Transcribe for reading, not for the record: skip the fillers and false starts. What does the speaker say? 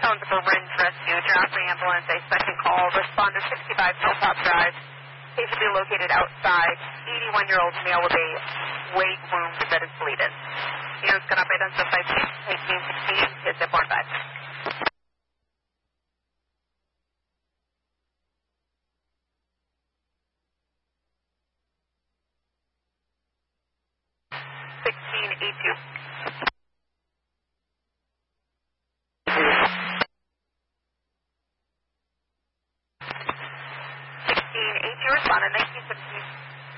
for Ringe Rescue, Joffrey Ambulance, a second call. Responder 65 Hilltop Drive. Patient be located outside. 81-year-old male with a weight wound that is bleeding. Units can operate on suspect 1816, his airborne back. 1682.